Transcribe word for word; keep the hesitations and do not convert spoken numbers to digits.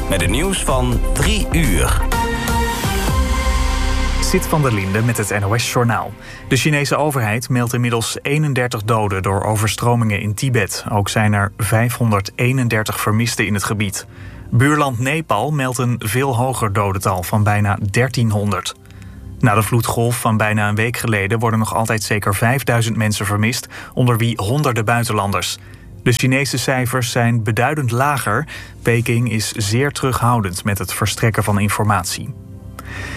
met het nieuws van drie uur. Sit van der Linde met het N O S-journaal. De Chinese overheid meldt inmiddels eenendertig doden door overstromingen in Tibet. Ook zijn er vijfhonderdeenendertig vermisten in het gebied. Buurland Nepal meldt een veel hoger dodental van bijna dertienhonderd. Na de vloedgolf van bijna een week geleden worden nog altijd zeker vijfduizend mensen vermist, onder wie honderden buitenlanders. De Chinese cijfers zijn beduidend lager. Peking is zeer terughoudend met het verstrekken van informatie.